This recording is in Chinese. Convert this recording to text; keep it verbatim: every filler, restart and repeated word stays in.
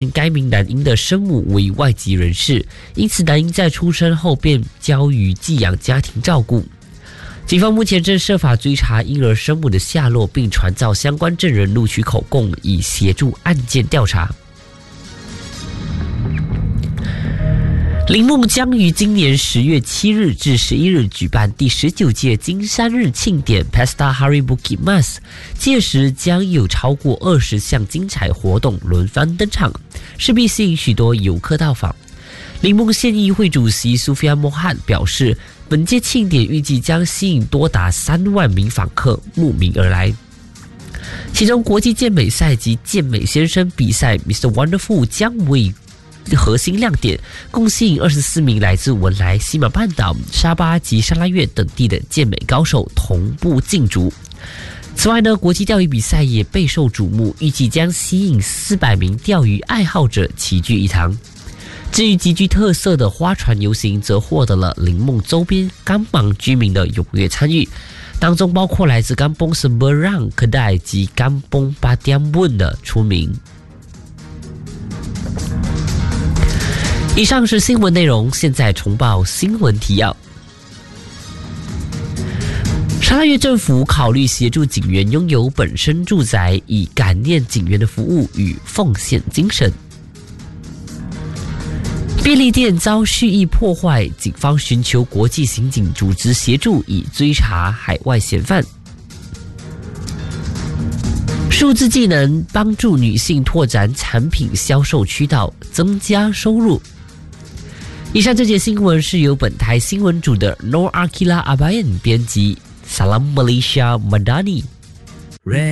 明该名男婴的生母为外籍人士，因此男婴在出生后便交予寄养家庭照顾。警方目前正设法追查婴儿生母的下落，并传召相关证人录取口供，以协助案件调查。铃木将于今年十月七日至十一日举办第十九届金山日庆典 Pesta Hari Bukit Mas， 届时将有超过二十项精彩活动轮番登场，势必吸引许多游客到访。铃木县议会主席苏菲亚莫汉表示，本届庆典预计将吸引多达三万名访客慕名而来。其中国际健美赛及健美先生比赛 Mister Wonderful 将为核心亮点，共吸引二十四名来自文莱、西马半岛、沙巴及沙拉越等地的健美高手同步竞逐。此外呢，国际钓鱼比赛也备受瞩目，预计将吸引四百名钓鱼爱好者齐聚一堂。至于极具特色的花船游行，则获得了林梦周边甘榜居民的踊跃参与，当中包括来自甘崩省伯让、克代及甘崩巴甸问的出名。以上是新闻内容，现在重报新闻提要。沙拉越政府考虑协助警员拥有本身住宅，以感念警员的服务与奉献精神。便利店遭蓄意破坏，警方寻求国际刑警组织协助，以追查海外嫌犯。数字技能帮助女性拓展产品销售渠道，增加收入。以上这节新闻是由本台新闻组的 Nor Akila Abayan 编辑 Salam Malaysia Madani。